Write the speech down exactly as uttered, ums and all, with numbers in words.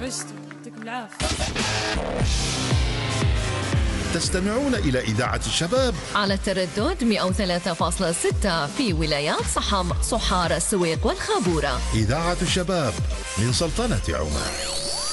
خرجتوا، يعطيكم العافية. تستمعون إلى إذاعة الشباب على التردد مئة وثلاثة فاصلة ستة في ولايات صحم، صحار، السويق والخابورة. إذاعة الشباب من سلطنة عمان.